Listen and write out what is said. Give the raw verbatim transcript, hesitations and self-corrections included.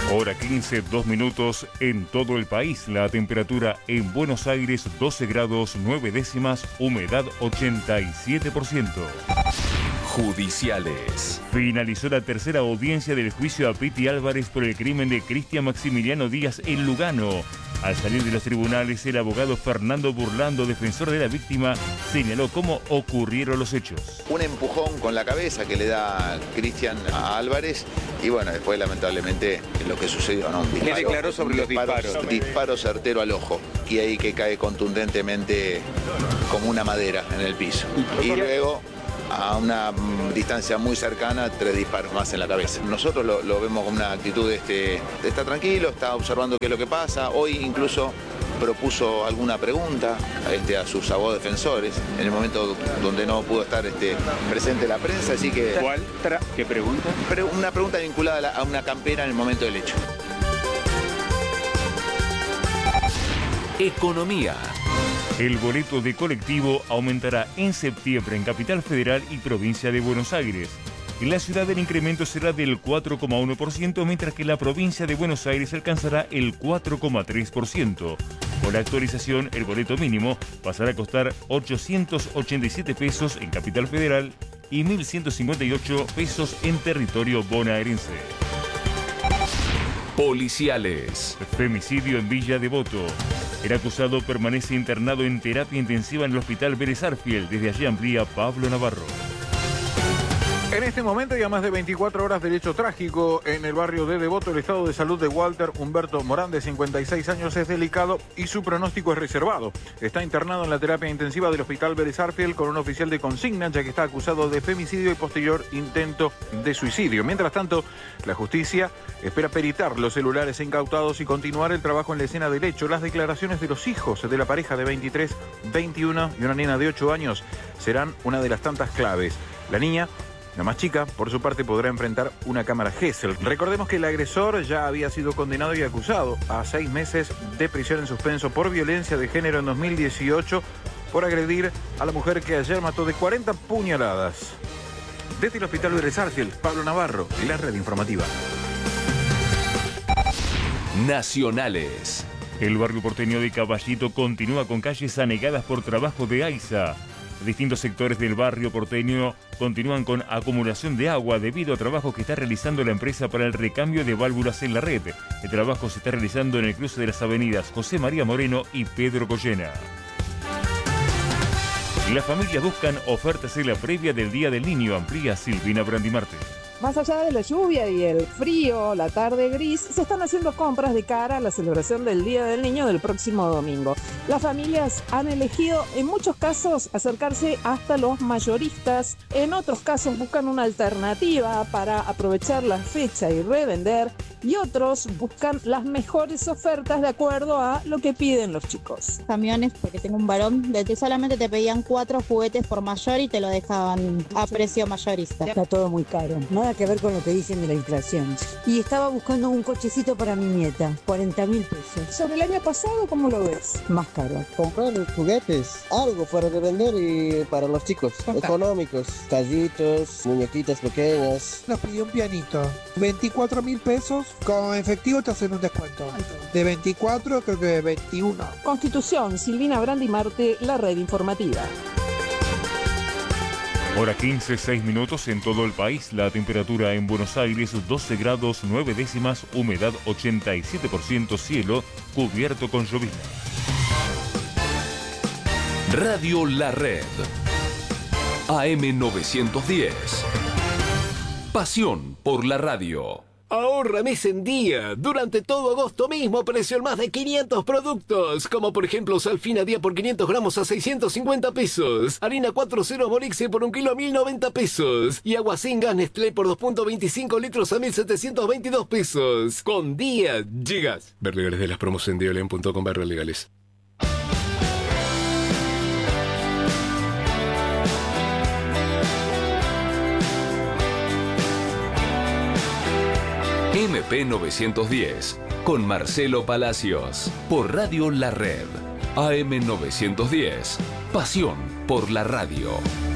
Hora quince, dos minutos en todo el país. La temperatura en Buenos Aires doce grados nueve décimas, humedad ochenta y siete por ciento. Judiciales. Finalizó la tercera audiencia del juicio a Piti Álvarez por el crimen de Cristian Maximiliano Díaz en Lugano. Al salir de los tribunales, el abogado Fernando Burlando, defensor de la víctima, señaló cómo ocurrieron los hechos. Un empujón con la cabeza que le da Cristian a Álvarez y bueno, después lamentablemente lo que sucedió, ¿no? Un disparo, ¿Qué declaró sobre los disparo, disparos? Disparo certero al ojo y ahí que cae contundentemente como una madera en el piso. Y luego, a una mm, distancia muy cercana, tres disparos más en la cabeza. Nosotros lo, lo vemos con una actitud de, este, de estar tranquilo, está observando qué es lo que pasa. Hoy incluso propuso alguna pregunta este, a sus abogados defensores en el momento donde no pudo estar este, presente la prensa, así que... ¿Cuál? ¿Qué pregunta? Pre- una pregunta vinculada a, la, a una campera en el momento del hecho. Economía. El boleto de colectivo aumentará en septiembre en Capital Federal y Provincia de Buenos Aires. En la ciudad el incremento será del cuatro coma uno por ciento, mientras que la provincia de Buenos Aires alcanzará el cuatro coma tres por ciento. Con la actualización, el boleto mínimo pasará a costar ochocientos ochenta y siete pesos en Capital Federal y mil ciento cincuenta y ocho pesos en territorio bonaerense. Policiales. Femicidio en Villa Devoto. El acusado permanece internado en terapia intensiva en el hospital Vélez Arfiel. Desde allí amplía Pablo Navarro. En este momento ya más de veinticuatro horas del hecho trágico en el barrio de Devoto. El estado de salud de Walter Humberto Morán, de cincuenta y seis años, es delicado y su pronóstico es reservado. Está internado en la terapia intensiva del hospital Vélez Arfiel con un oficial de consigna, ya que está acusado de femicidio y posterior intento de suicidio. Mientras tanto, la justicia espera peritar los celulares incautados y continuar el trabajo en la escena del hecho. Las declaraciones de los hijos de la pareja de veintitrés, veintiuno y una nena de ocho años serán una de las tantas claves. La niña, la más chica, por su parte, podrá enfrentar una cámara Gesell. Recordemos que el agresor ya había sido condenado y acusado a seis meses de prisión en suspenso por violencia de género en dos mil dieciocho por agredir a la mujer que ayer mató de cuarenta puñaladas. Desde el hospital Vélez Arfiel, Pablo Navarro, la red informativa. Nacionales. El barrio porteño de Caballito continúa con calles anegadas por trabajo de AISA. Distintos sectores del barrio porteño continúan con acumulación de agua debido a trabajos que está realizando la empresa para el recambio de válvulas en la red. El trabajo se está realizando en el cruce de las avenidas José María Moreno y Pedro Collena. Las familias buscan ofertas en la previa del Día del Niño, amplía Silvina Brandimarte. Más allá de la lluvia y el frío, la tarde gris, se están haciendo compras de cara a la celebración del Día del Niño del próximo domingo. Las familias han elegido, en muchos casos, acercarse hasta los mayoristas. En otros casos buscan una alternativa para aprovechar la fecha y revender. Y otros buscan las mejores ofertas de acuerdo a lo que piden los chicos. Camiones, porque tengo un varón, de que solamente te pedían cuatro juguetes por mayor y te lo dejaban a precio mayorista. Está todo muy caro, nada que ver con lo que dicen de la inflación. Y estaba buscando un cochecito para mi nieta, cuarenta mil pesos. ¿Sobre el año pasado cómo lo ves? Más caro. Comprar juguetes, algo para revender y para los chicos, económicos, callitos, muñequitas pequeñas. Nos pidió un pianito, veinticuatro mil pesos. Con efectivo te hacen un descuento. De veinticuatro, creo que de veintiuno. Constitución, Silvina Brandimarte, la red informativa. Hora quince, seis minutos en todo el país. La temperatura en Buenos Aires doce grados nueve décimas, humedad ochenta y siete por ciento, cielo cubierto con llovizna. Radio La Red. A M novecientos diez. Pasión por la radio. Ahorra mes en día. Durante todo agosto mismo precio en más de quinientos productos, como por ejemplo Salfina día por quinientos gramos a seiscientos cincuenta pesos, harina cuatro cero Morixe por un kilo a mil noventa pesos y agua sin gas Nestlé por dos punto veinticinco litros a mil setecientos veintidós pesos. Con día llegas. Ver legales de las promos en diolen punto com barra legales. M P novecientos diez, con Marcelo Palacios, por Radio La Red. A M novecientos diez, pasión por la radio.